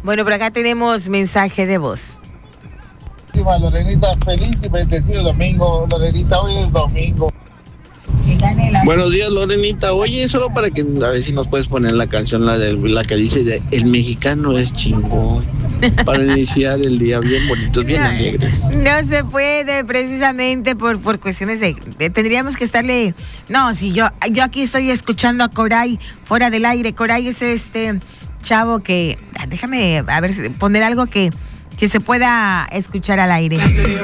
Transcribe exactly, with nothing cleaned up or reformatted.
Bueno, por acá tenemos mensaje de voz. Lorenita, feliz y bendecido domingo. Lorenita, hoy es domingo. Buenos días, Lorenita. Oye, solo para que a ver si nos puedes poner la canción, la de la que dice de El mexicano es chingón, para iniciar el día bien bonitos, bien no, alegres. No se puede, precisamente por, por cuestiones de, de tendríamos que estarle. No, si yo yo aquí estoy escuchando a Coray fuera del aire. Coray es este chavo que déjame a ver poner algo que que se pueda escuchar al aire.